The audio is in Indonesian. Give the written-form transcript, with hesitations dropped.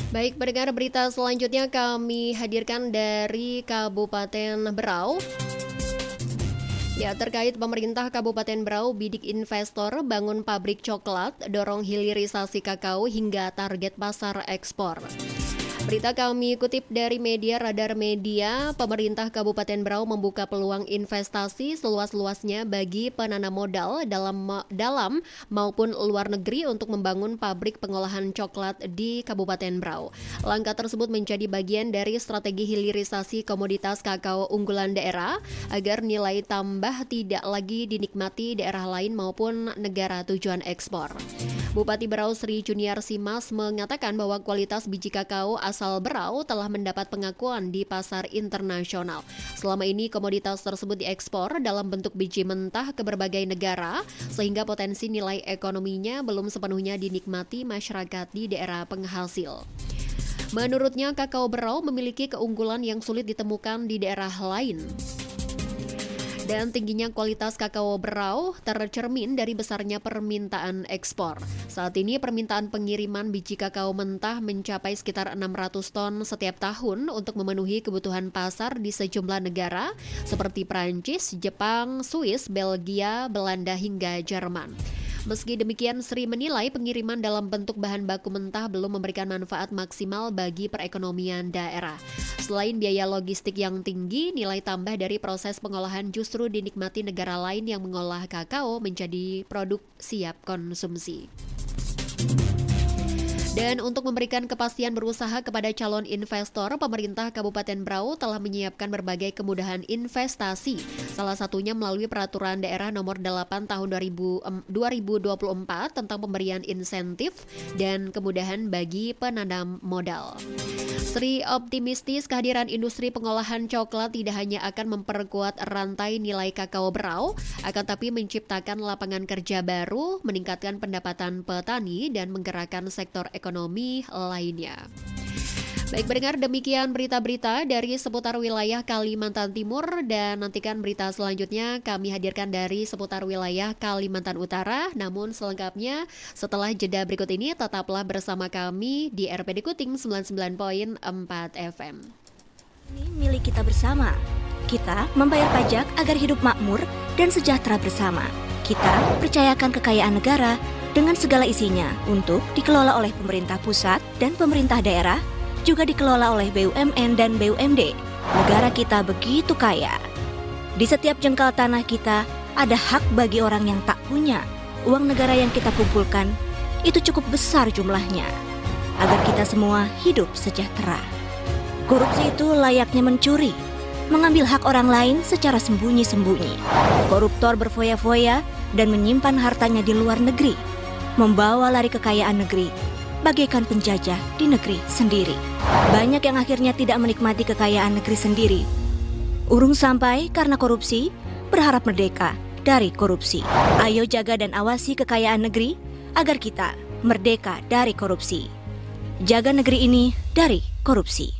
Baik, pendengar berita selanjutnya kami hadirkan dari Kabupaten Berau. Ya, terkait pemerintah Kabupaten Berau bidik investor bangun pabrik coklat, dorong hilirisasi kakao hingga target pasar ekspor. Berita kami kutip dari media Radar Media, pemerintah Kabupaten Berau membuka peluang investasi seluas-luasnya bagi penanam modal dalam maupun luar negeri untuk membangun pabrik pengolahan coklat di Kabupaten Berau. Langkah tersebut menjadi bagian dari strategi hilirisasi komoditas kakao unggulan daerah agar nilai tambah tidak lagi dinikmati daerah lain maupun negara tujuan ekspor. Bupati Berau Sri Junior Simas mengatakan bahwa kualitas biji kakao asal Berau telah mendapat pengakuan di pasar internasional. Selama ini komoditas tersebut diekspor dalam bentuk biji mentah ke berbagai negara, sehingga potensi nilai ekonominya belum sepenuhnya dinikmati masyarakat di daerah penghasil. Menurutnya, kakao Berau memiliki keunggulan yang sulit ditemukan di daerah lain. Dan tingginya kualitas kakao Berau tercermin dari besarnya permintaan ekspor. Saat ini permintaan pengiriman biji kakao mentah mencapai sekitar 600 ton setiap tahun untuk memenuhi kebutuhan pasar di sejumlah negara seperti Prancis, Jepang, Swiss, Belgia, Belanda hingga Jerman. Meski demikian, Sri menilai pengiriman dalam bentuk bahan baku mentah belum memberikan manfaat maksimal bagi perekonomian daerah. Selain biaya logistik yang tinggi, nilai tambah dari proses pengolahan justru dinikmati negara lain yang mengolah kakao menjadi produk siap konsumsi. Dan untuk memberikan kepastian berusaha kepada calon investor, pemerintah Kabupaten Berau telah menyiapkan berbagai kemudahan investasi. Salah satunya melalui Peraturan Daerah Nomor 8 Tahun 2024 tentang pemberian insentif dan kemudahan bagi penanam modal. Sri optimistis kehadiran industri pengolahan coklat tidak hanya akan memperkuat rantai nilai kakao Berau, akan tapi menciptakan lapangan kerja baru, meningkatkan pendapatan petani, dan menggerakkan sektor ekonomi lainnya. Baik pendengar, demikian berita-berita dari seputar wilayah Kalimantan Timur, dan nantikan berita selanjutnya kami hadirkan dari seputar wilayah Kalimantan Utara. Namun selengkapnya setelah jeda berikut ini, tetaplah bersama kami di RPD Kuting 99.4 FM. Ini milik kita bersama. Kita membayar pajak agar hidup makmur dan sejahtera bersama. Kita percayakan kekayaan negara dengan segala isinya untuk dikelola oleh pemerintah pusat dan pemerintah daerah, juga dikelola oleh BUMN dan BUMD. Negara kita begitu kaya. Di setiap jengkal tanah kita ada hak bagi orang yang tak punya. Uang negara yang kita kumpulkan itu cukup besar jumlahnya, agar kita semua hidup sejahtera. Korupsi itu layaknya mencuri, mengambil hak orang lain secara sembunyi-sembunyi. Koruptor berfoya-foya dan menyimpan hartanya di luar negeri, membawa lari kekayaan negeri, bagaikan penjajah di negeri sendiri. Banyak yang akhirnya tidak menikmati kekayaan negeri sendiri. Urung sampai karena korupsi, berharap merdeka dari korupsi. Ayo jaga dan awasi kekayaan negeri agar kita merdeka dari korupsi. Jaga negeri ini dari korupsi.